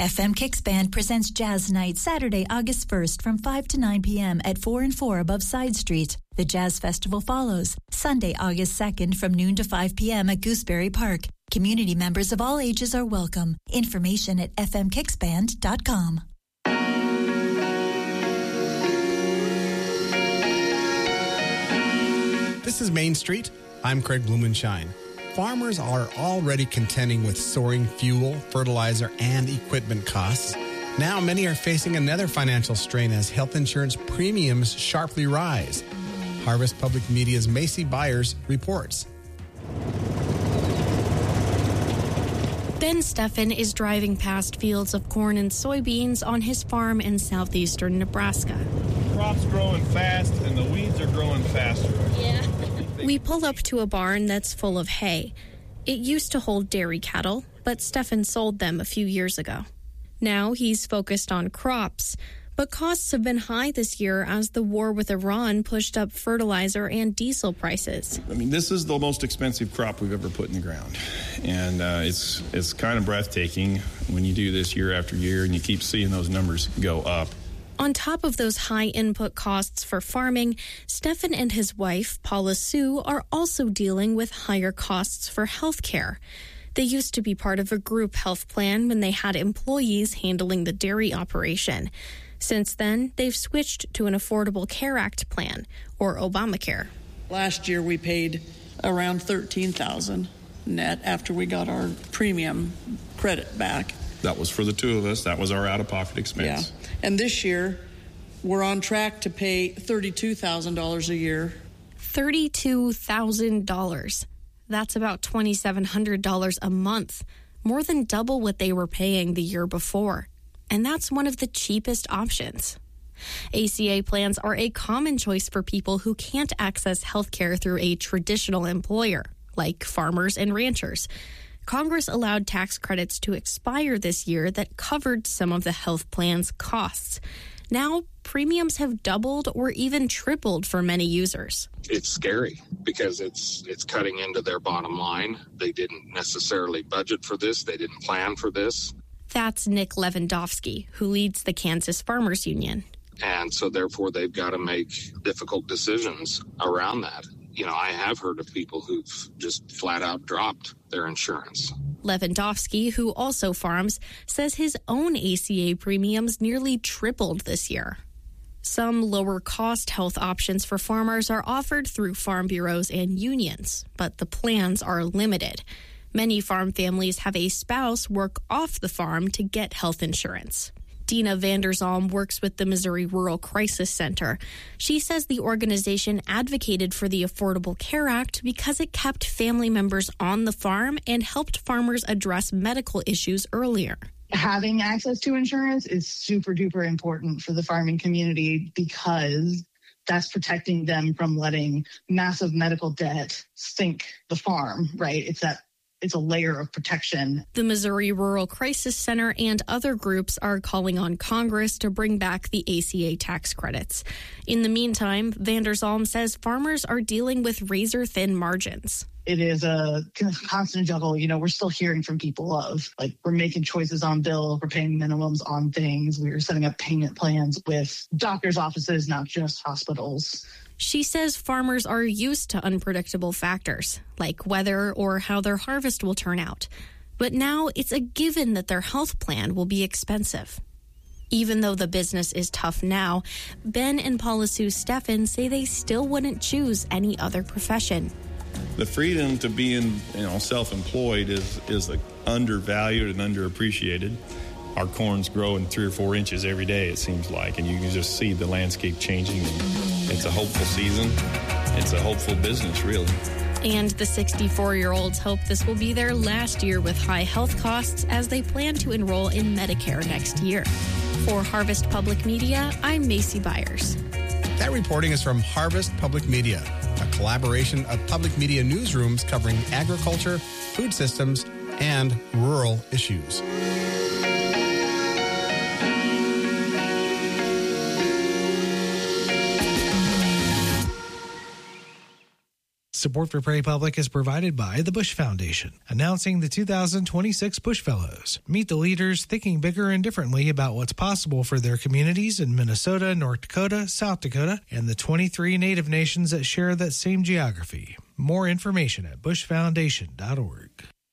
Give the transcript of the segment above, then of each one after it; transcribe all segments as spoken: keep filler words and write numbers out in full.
F M Kicks Band presents Jazz Night Saturday, August first from five to nine p.m. at four and four above Side Street. The Jazz Festival follows Sunday, August second from noon to five p.m. at Gooseberry Park. Community members of all ages are welcome. Information at f m kicks band dot com. This is Main Street. I'm Craig Blumenshine. Farmers are already contending with soaring fuel, fertilizer, and equipment costs. Now many are facing another financial strain as health insurance premiums sharply rise. Harvest Public Media's Macy Byers reports. Ben Steffen is driving past fields of corn and soybeans on his farm in southeastern Nebraska. The crop's growing fast and the weeds are growing faster. Yeah. We pull up to a barn that's full of hay. It used to hold dairy cattle, but Steffen sold them a few years ago. Now he's focused on crops, but costs have been high this year as the war with Iran pushed up fertilizer and diesel prices. I mean, this is the most expensive crop we've ever put in the ground, and uh, it's it's kind of breathtaking when you do this year after year and you keep seeing those numbers go up. On top of those high input costs for farming, Steffen and his wife, Paula Sue, are also dealing with higher costs for health care. They used to be part of a group health plan when they had employees handling the dairy operation. Since then, they've switched to an Affordable Care Act plan, or Obamacare. Last year, we paid around thirteen thousand dollars net after we got our premium credit back. That was for the two of us. That was our out-of-pocket expense. Yeah. And this year, we're on track to pay thirty-two thousand dollars a year. thirty-two thousand dollars. That's about two thousand seven hundred dollars a month, more than double what they were paying the year before. And that's one of the cheapest options. A C A plans are a common choice for people who can't access health care through a traditional employer, like farmers and ranchers. Congress allowed tax credits to expire this year that covered some of the health plan's costs. Now, premiums have doubled or even tripled for many users. It's scary because it's it's cutting into their bottom line. They didn't necessarily budget for this. They didn't plan for this. That's Nick Lewandowski, who leads the Kansas Farmers Union. And so, therefore, they've got to make difficult decisions around that. You know, I have heard of people who've just flat out dropped their insurance. Lewandowski, who also farms, says his own A C A premiums nearly tripled this year. Some lower-cost health options for farmers are offered through farm bureaus and unions, but the plans are limited. Many farm families have a spouse work off the farm to get health insurance. Dina Vanderzalm works with the Missouri Rural Crisis Center. She says the organization advocated for the Affordable Care Act because it kept family members on the farm and helped farmers address medical issues earlier. Having access to insurance is super duper important for the farming community because that's protecting them from letting massive medical debt sink the farm, right? It's that It's a layer of protection. The Missouri Rural Crisis Center and other groups are calling on Congress to bring back the A C A tax credits. In the meantime, Vanderzalm says farmers are dealing with razor-thin margins. It is a constant juggle. You know, we're still hearing from people of, like, we're making choices on bills, we're paying minimums on things, we're setting up payment plans with doctors' offices, not just hospitals. She says farmers are used to unpredictable factors, like weather or how their harvest will turn out. But now it's a given that their health plan will be expensive. Even though the business is tough now, Ben and Paula Sue Steffen say they still wouldn't choose any other profession. The freedom to be in, you know, self-employed is is like undervalued and underappreciated. Our corn's growing three or four inches every day, it seems like, and you can just see the landscape changing. It's a hopeful season. It's a hopeful business, really. And the sixty-four-year-olds hope this will be their last year with high health costs as they plan to enroll in Medicare next year. For Harvest Public Media, I'm Macy Byers. That reporting is from Harvest Public Media, a collaboration of public media newsrooms covering agriculture, food systems, and rural issues. Support for Prairie Public is provided by the Bush Foundation, announcing the two thousand twenty-six Bush Fellows. Meet the leaders thinking bigger and differently about what's possible for their communities in Minnesota, North Dakota, South Dakota, and the twenty-three Native nations that share that same geography. More information at bush foundation dot org.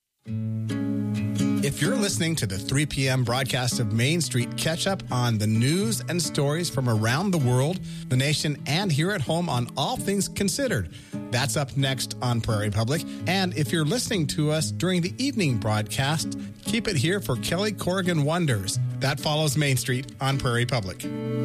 If you're listening to the three p.m. broadcast of Main Street, catch up on the news and stories from around the world, the nation, and here at home on All Things Considered. That's up next on Prairie Public. And if you're listening to us during the evening broadcast, keep it here for Kelly Corrigan Wonders. That follows Main Street on Prairie Public.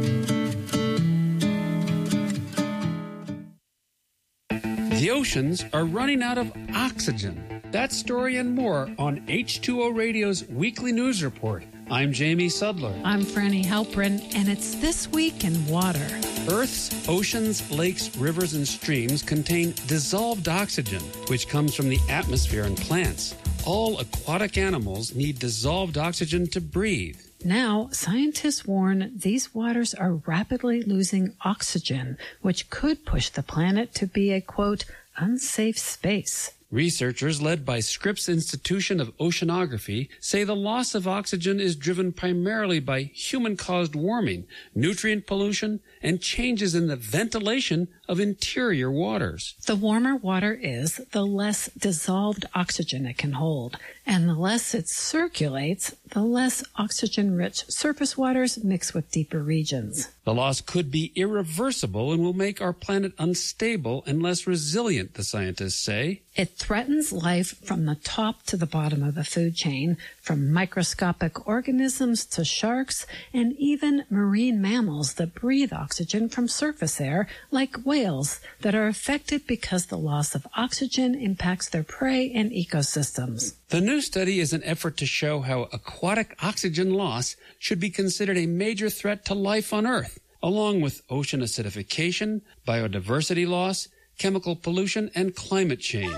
The oceans are running out of oxygen. That story and more on H two O Radio's weekly news report. I'm Jamie Sudler. I'm Franny Halprin, and it's This Week in Water. Earth's oceans, lakes, rivers, and streams contain dissolved oxygen, which comes from the atmosphere and plants. All aquatic animals need dissolved oxygen to breathe. Now, scientists warn these waters are rapidly losing oxygen, which could push the planet to be a, quote, unsafe space. Researchers led by Scripps Institution of Oceanography say the loss of oxygen is driven primarily by human-caused warming, nutrient pollution, and changes in the ventilation of interior waters. The warmer water is, the less dissolved oxygen it can hold, and the less it circulates, the less oxygen-rich surface waters mix with deeper regions. The loss could be irreversible and will make our planet unstable and less resilient, the scientists say. It threatens life from the top to the bottom of the food chain, from microscopic organisms to sharks, and even marine mammals that breathe oxygen from surface air, like whales, that are affected because the loss of oxygen impacts their prey and ecosystems. The new study is an effort to show how aquatic oxygen loss should be considered a major threat to life on Earth, along with ocean acidification, biodiversity loss, chemical pollution, and climate change.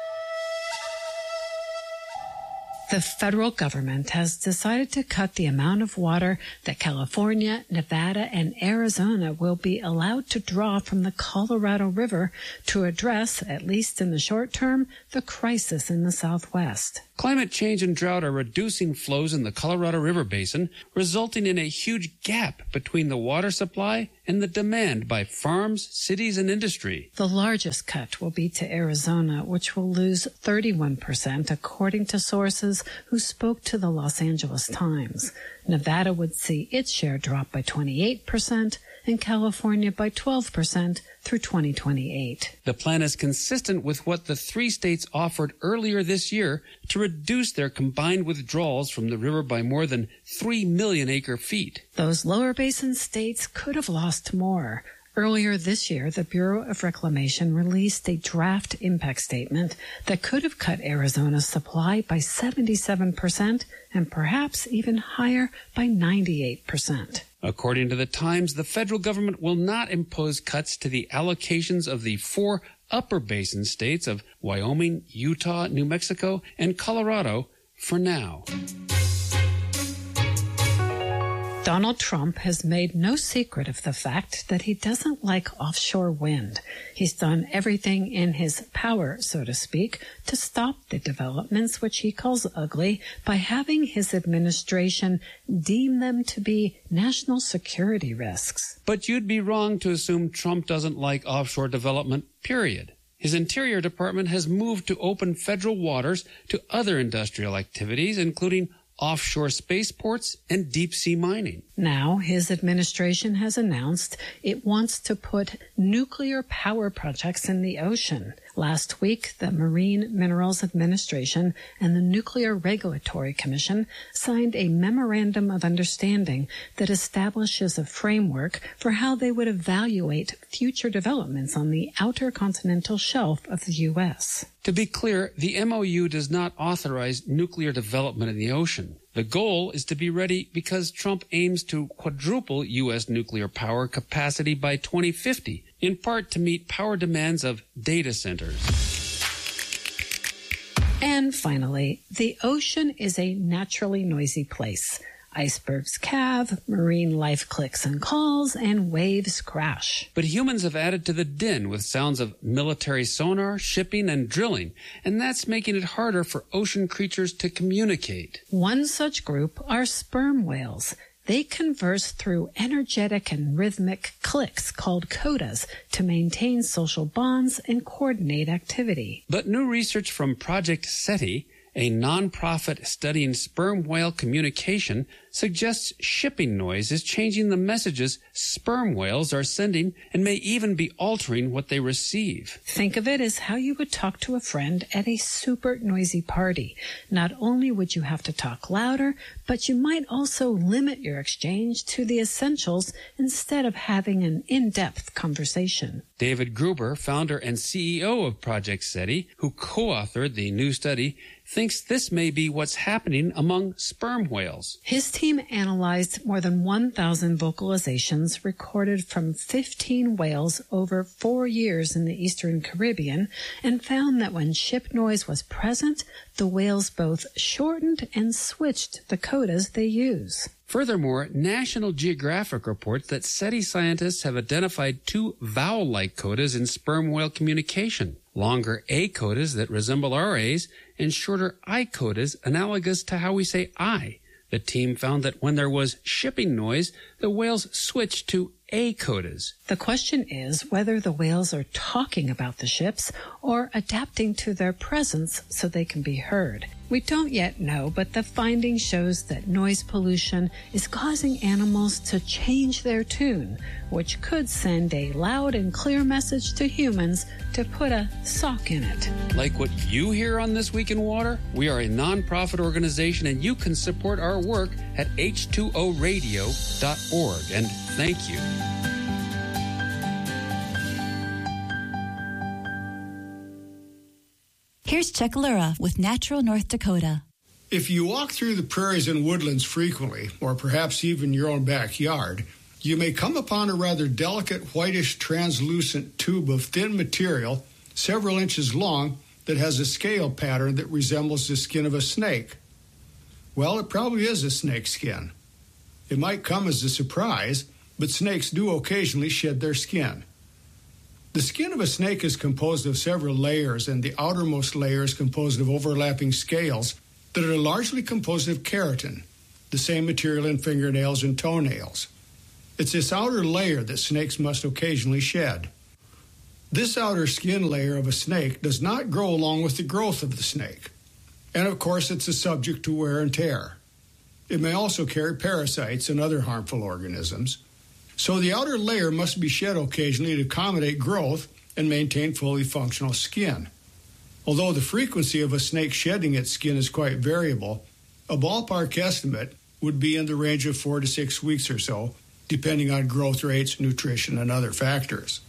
The federal government has decided to cut the amount of water that California, Nevada, and Arizona will be allowed to draw from the Colorado River to address, at least in the short term, the crisis in the Southwest. Climate change and drought are reducing flows in the Colorado River Basin, resulting in a huge gap between the water supply and the demand by farms, cities, and industry. The largest cut will be to Arizona, which will lose thirty-one percent, according to sources who spoke to the Los Angeles Times. Nevada would see its share drop by twenty-eight percent, and California by twelve percent through twenty twenty-eight. The plan is consistent with what the three states offered earlier this year to reduce their combined withdrawals from the river by more than three million acre feet. Those lower basin states could have lost more. Earlier this year, the Bureau of Reclamation released a draft impact statement that could have cut Arizona's supply by seventy-seven percent and perhaps even higher by ninety-eight percent. According to the Times, the federal government will not impose cuts to the allocations of the four upper basin states of Wyoming, Utah, New Mexico, and Colorado for now. Donald Trump has made no secret of the fact that he doesn't like offshore wind. He's done everything in his power, so to speak, to stop the developments, which he calls ugly, by having his administration deem them to be national security risks. But you'd be wrong to assume Trump doesn't like offshore development, period. His Interior Department has moved to open federal waters to other industrial activities, including offshore spaceports and deep-sea mining. Now, his administration has announced it wants to put nuclear power projects in the ocean. Last week, the Marine Minerals Administration and the Nuclear Regulatory Commission signed a memorandum of understanding that establishes a framework for how they would evaluate future developments on the outer continental shelf of the U S. To be clear, the M O U does not authorize nuclear development in the ocean. The goal is to be ready because Trump aims to quadruple U S nuclear power capacity by twenty fifty, in part to meet power demands of data centers. And finally, the ocean is a naturally noisy place. Icebergs calve, marine life clicks and calls, and waves crash. But humans have added to the din with sounds of military sonar, shipping, and drilling, and that's making it harder for ocean creatures to communicate. One such group are sperm whales. They converse through energetic and rhythmic clicks called codas to maintain social bonds and coordinate activity. But new research from Project SETI, a nonprofit studying sperm whale communication, suggests shipping noise is changing the messages sperm whales are sending and may even be altering what they receive. Think of it as how you would talk to a friend at a super noisy party. Not only would you have to talk louder, but you might also limit your exchange to the essentials instead of having an in-depth conversation. David Gruber, founder and C E O of Project SETI, who co-authored the new study, thinks this may be what's happening among sperm whales. His team analyzed more than one thousand vocalizations recorded from fifteen whales over four years in the Eastern Caribbean and found that when ship noise was present, the whales both shortened and switched the codas they use. Furthermore, National Geographic reports that SETI scientists have identified two vowel-like codas in sperm whale communication, longer A codas that resemble our A's and shorter I codas analogous to how we say I. The team found that when there was shipping noise, the whales switched to A codas. The question is whether the whales are talking about the ships or adapting to their presence so they can be heard. We don't yet know, but the finding shows that noise pollution is causing animals to change their tune, which could send a loud and clear message to humans to put a sock in it. Like what you hear on This Week in Water? We are a nonprofit organization, and you can support our work at H two O radio dot org. And thank you. Here's Chuck Lura with Natural North Dakota. If you walk through the prairies and woodlands frequently, or perhaps even your own backyard, you may come upon a rather delicate, whitish, translucent tube of thin material, several inches long, that has a scale pattern that resembles the skin of a snake. Well, it probably is a snake skin. It might come as a surprise, but snakes do occasionally shed their skin. The skin of a snake is composed of several layers, and the outermost layer is composed of overlapping scales that are largely composed of keratin, the same material in fingernails and toenails. It's this outer layer that snakes must occasionally shed. This outer skin layer of a snake does not grow along with the growth of the snake. And of course, it's a subject to wear and tear. It may also carry parasites and other harmful organisms. So the outer layer must be shed occasionally to accommodate growth and maintain fully functional skin. Although the frequency of a snake shedding its skin is quite variable, a ballpark estimate would be in the range of four to six weeks or so, depending on growth rates, nutrition, and other factors.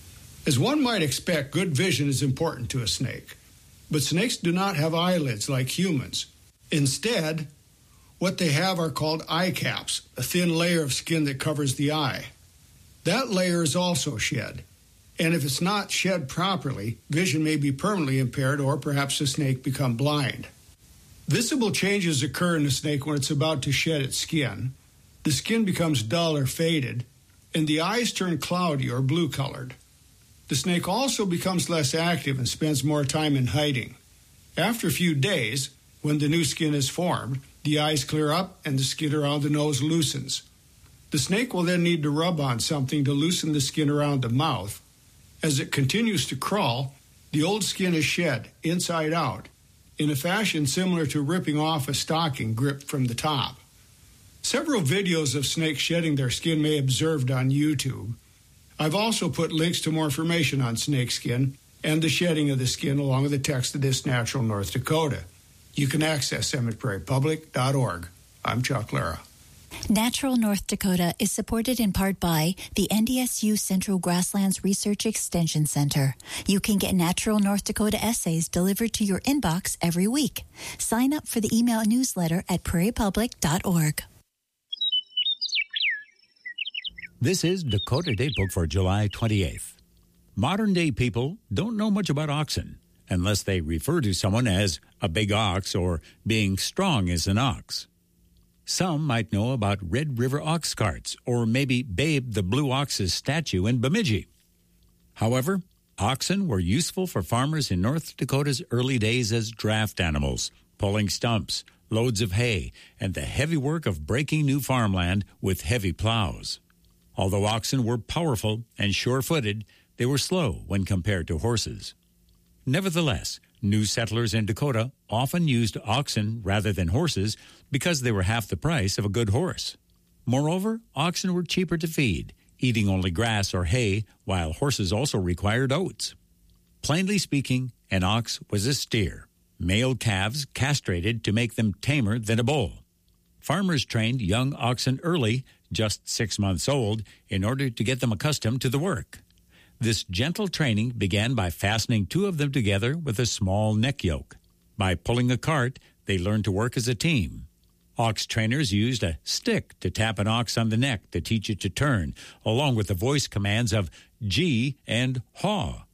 As one might expect, good vision is important to a snake. But snakes do not have eyelids like humans. Instead, what they have are called eye caps, a thin layer of skin that covers the eye. That layer is also shed, and if it's not shed properly, vision may be permanently impaired or perhaps the snake become blind. Visible changes occur in the snake when it's about to shed its skin. The skin becomes dull or faded, and the eyes turn cloudy or blue-colored. The snake also becomes less active and spends more time in hiding. After a few days, when the new skin is formed, the eyes clear up and the skin around the nose loosens. The snake will then need to rub on something to loosen the skin around the mouth. As it continues to crawl, the old skin is shed, inside out, in a fashion similar to ripping off a stocking gripped from the top. Several videos of snakes shedding their skin may be observed on YouTube. I've also put links to more information on snake skin and the shedding of the skin along with the text of This Natural North Dakota. You can access them at prairie public dot org. I'm Chuck Lara. Natural North Dakota is supported in part by the N D S U Central Grasslands Research Extension Center. You can get Natural North Dakota essays delivered to your inbox every week. Sign up for the email newsletter at prairie public dot org. This is Dakota Daybook for July twenty-eighth. Modern-day people don't know much about oxen unless they refer to someone as a big ox or being strong as an ox. Some might know about Red River ox carts, or maybe Babe the Blue Ox's statue in Bemidji. However, oxen were useful for farmers in North Dakota's early days as draft animals, pulling stumps, loads of hay, and the heavy work of breaking new farmland with heavy plows. Although oxen were powerful and sure-footed, they were slow when compared to horses. Nevertheless, new settlers in Dakota often used oxen rather than horses because they were half the price of a good horse. Moreover, oxen were cheaper to feed, eating only grass or hay, while horses also required oats. Plainly speaking, an ox was a steer, male calves castrated to make them tamer than a bull. Farmers trained young oxen early, just six months old, in order to get them accustomed to the work. This gentle training began by fastening two of them together with a small neck yoke. By pulling a cart, they learned to work as a team. Ox trainers used a stick to tap an ox on the neck to teach it to turn, along with the voice commands of G and Haw.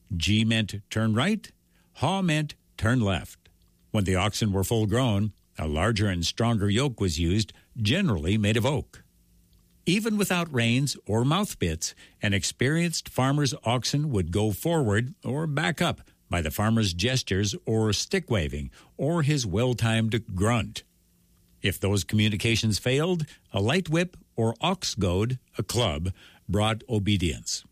G meant turn right, Haw meant turn left. When the oxen were full grown, a larger and stronger yoke was used, generally made of oak. Even without reins or mouth bits, an experienced farmer's oxen would go forward or back up by the farmer's gestures or stick waving or his well-timed grunt. If those communications failed, a light whip or ox goad, a club, brought obedience.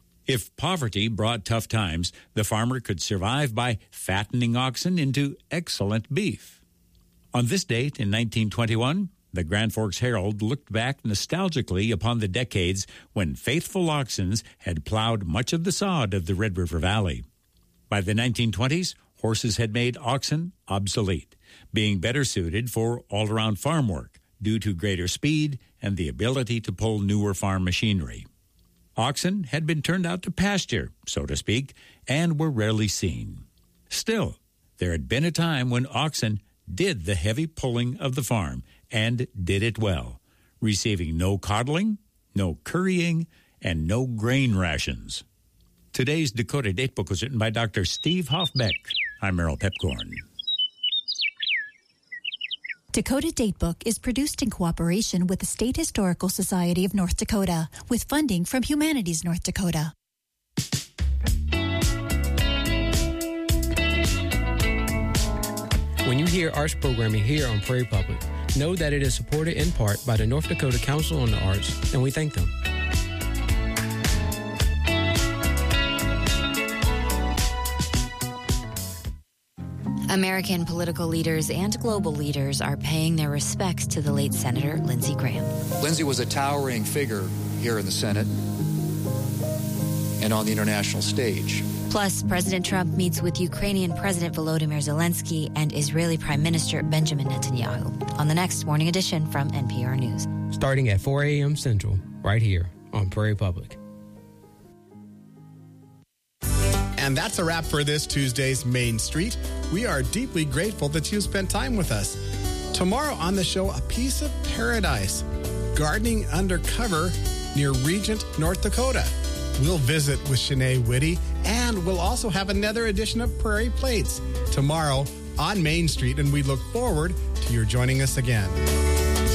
If poverty brought tough times, the farmer could survive by fattening oxen into excellent beef. On this date in nineteen twenty-one, the Grand Forks Herald looked back nostalgically upon the decades when faithful oxen had plowed much of the sod of the Red River Valley. By the nineteen twenties, horses had made oxen obsolete, being better suited for all-around farm work due to greater speed and the ability to pull newer farm machinery. Oxen had been turned out to pasture, so to speak, and were rarely seen. Still, there had been a time when oxen did the heavy pulling of the farm, and did it well, receiving no coddling, no currying, and no grain rations. Today's Dakota Datebook was written by Doctor Steve Hoffbeck. I'm Merrill Pepcorn. Dakota Datebook is produced in cooperation with the State Historical Society of North Dakota, with funding from Humanities North Dakota. When you hear arts programming here on Prairie Public, know that it is supported in part by the North Dakota Council on the Arts, and we thank them. American political leaders and global leaders are paying their respects to the late Senator Lindsey Graham. Lindsey was a towering figure here in the Senate and on the international stage. Plus, President Trump meets with Ukrainian President Volodymyr Zelensky and Israeli Prime Minister Benjamin Netanyahu on the next Morning Edition from N P R News. Starting at four a.m. Central, right here on Prairie Public. And that's a wrap for this Tuesday's Main Street. We are deeply grateful that you spent time with us. Tomorrow on the show, a piece of paradise, gardening undercover near Regent, North Dakota. We'll visit with Shanae Whitty, and we'll also have another edition of Prairie Plates tomorrow on Main Street, and we look forward to your joining us again.